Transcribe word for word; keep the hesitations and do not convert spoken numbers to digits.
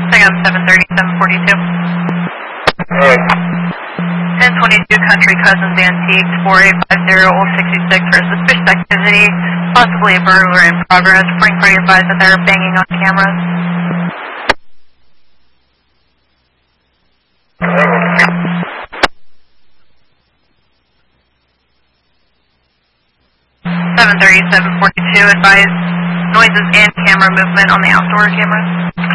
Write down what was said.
Pick up seven thirty-seven forty-two. Alright. ten twenty-two Country Cousins Antiques, four eight five zero Old sixty-six for suspicious activity, possibly a burglar in progress. Spring party advised that they're banging on cameras. seven thirty-seven forty-two advised noises and camera movement on the outdoor cameras.